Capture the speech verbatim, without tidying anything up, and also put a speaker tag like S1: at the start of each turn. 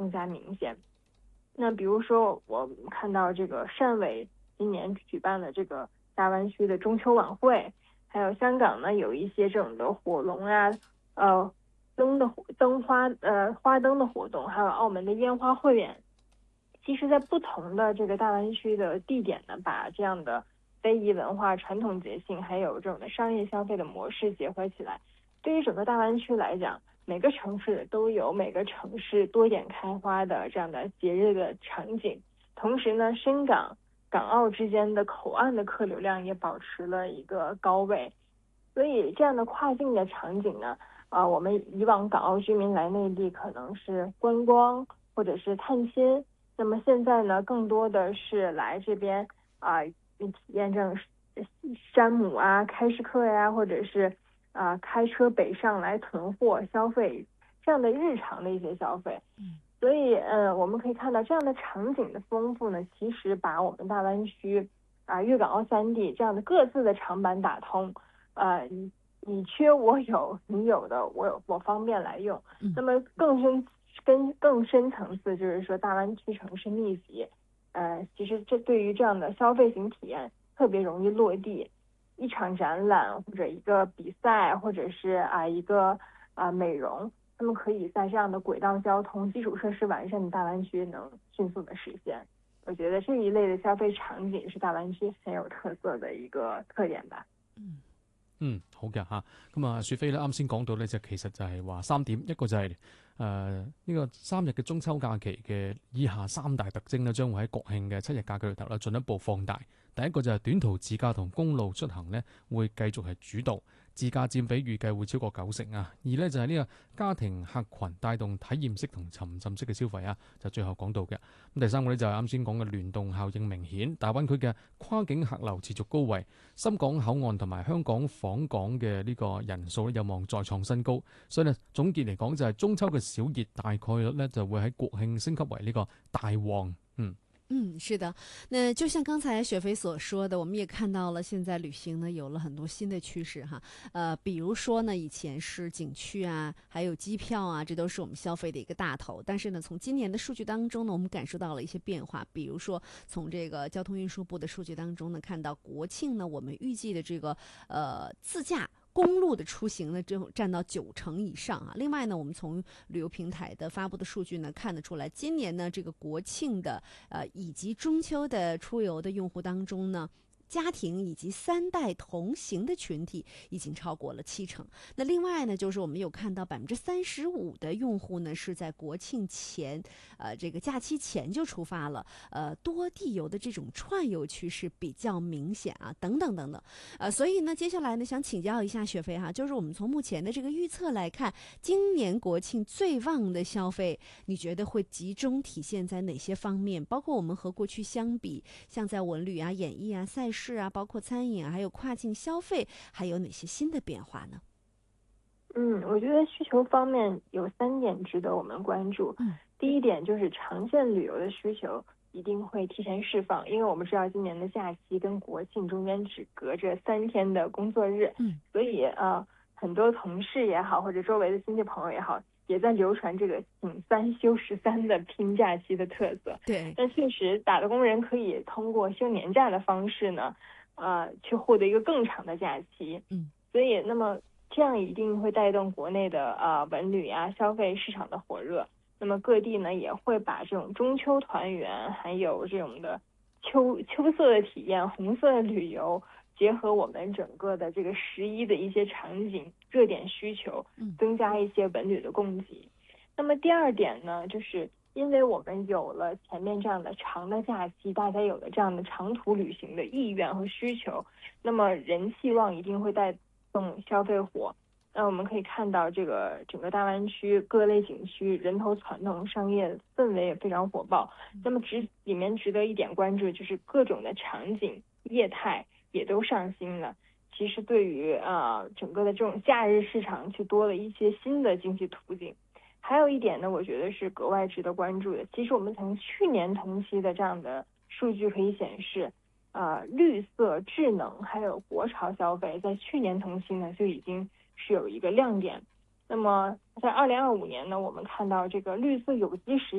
S1: 更加明显。那比如说我们看到这个汕尾今年举办了这个大湾区的中秋晚会，还有香港呢有一些这种的火龙啊，呃灯的灯花呃花灯的活动，还有澳门的烟花汇演。其实在不同的这个大湾区的地点呢，把这样的非遗文化、传统节庆还有这种的商业消费的模式结合起来，对于整个大湾区来讲，每个城市都有每个城市多点开花的这样的节日的场景。同时呢，深港港澳之间的口岸的客流量也保持了一个高位，所以这样的跨境的场景呢，啊、呃，我们以往港澳居民来内地可能是观光或者是探亲，那么现在呢，更多的是来这边啊、呃，体验这种山姆啊、开市客呀，或者是啊、呃、开车北上来囤货消费这样的日常的一些消费。
S2: 嗯，
S1: 所以呃，我们可以看到这样的场景的丰富呢，其实把我们大湾区啊、呃、粤港澳三地这样的各自的长板打通，呃，你你缺我有，你有的我有，我方便来用。
S2: 嗯，
S1: 那么更深更更深层次就是说大湾区城市密集，呃，其实这对于这样的消费型体验特别容易落地。一场展览或者一个比赛，或者是啊一个啊美容，他们可以在这样的轨道交通、基础设施完善的大湾区能迅速的实现。我覺得這一類的消費場景是大灣區很有特色的一個特點吧。
S2: 嗯
S3: 嗯，好嘅嚇。咁啊，雪飛咧啱先講到咧，就其實就係話三點，一個就係誒呢個三日嘅中秋假期嘅以下三大特徵咧，將會喺國慶嘅七日假期裏頭咧進一步放大。第一個就係短途自駕同公路出行咧，會繼續係主導，自駕佔比預計會超過九成啊。二咧就係呢個家庭客群帶動體驗式同沉浸式嘅消費啊，就最後講到嘅。咁第三個咧就係啱先講嘅聯動效應明顯，大灣區嘅跨境客流持續高位，深港口岸同埋香港訪港嘅呢個人數咧有望再創新高。所以咧總結嚟講就係中秋嘅小熱大概率咧就會喺國慶升級為呢個大旺。嗯。
S2: 嗯，是的，那就像刚才雪飛所說的，我們也看到了現在旅行呢有了很多新的趨勢哈，呃，比如說呢，以前是景區啊，還有機票啊，這都是我們消費的一個大頭。但是呢，從今年的數據當中呢，我們感受到了一些變化，比如說從這個交通運輸部的數據當中呢，看到國慶呢，我們預計的這個呃自駕公路的出行呢，就占到九成以上啊。另外呢，我們從旅遊平台的發布的數據呢，看得出來，今年呢，這個國慶的呃以及中秋的出遊的用戶當中呢，家庭以及三代同行的群體已經超過了七成。那另外呢，就是我們有看到百分之三十五的用戶呢是在國慶前，呃，這個假期前就出發了。呃，多地遊的這種串遊趨勢比較明顯啊，等等等等。呃，所以呢，接下來呢，想請教一下雪飛哈，就是我們從目前的這個預測來看，今年國慶最旺的消費，你覺得會集中體現在哪些方面？包括我們和過去相比，像在文旅啊、演藝啊、賽事啊，包括餐飲啊，還有跨境消費，還有哪些新的變化呢？
S1: 嗯，我覺得需求方面有三點值得我們關注。
S2: 嗯，
S1: 第一點就是長線旅遊的需求一定會提前釋放，因為我們知道今年的假期跟國慶中間只隔着三天的工作日，
S2: 嗯，
S1: 所以呃，很多同事也好，或者周圍的親戚朋友也好，也在流傳這個請三休十三的拼假期的特色。
S2: 對，
S1: 但確實打的工人可以通過休年假的方式呢，呃，去獲得一個更長的假期。
S2: 嗯，
S1: 所以那麼這樣一定會帶動國內的呃文旅啊消費市場的火熱。那麼各地呢也會把這種中秋團圓，還有這種的秋秋色的體驗、紅色的旅遊，結合我們整個的這個十一的一些場景熱點需求，增加一些文旅的供給。那麼第二點呢，就是因為我們有了前面這樣的長的假期，大家有了這樣的長途旅行的意願和需求，那麼人氣旺一定會帶動消費火。那我們可以看到這個整個大灣區各類景區人頭攒動，商業氛圍也非常火爆。那麼值裡面值得一點關注，就是各種的場景業態也都上新了。其實對於啊、呃、整個的這種假日市場去多了一些新的經濟途徑。還有一點呢，我覺得是格外值得關注的。其實我們從去年同期的這樣的數據可以顯示，啊、呃、綠色、智能還有國潮消費在去年同期呢就已經是有一個亮點。那麼在二零二五年呢，我們看到這個綠色有機食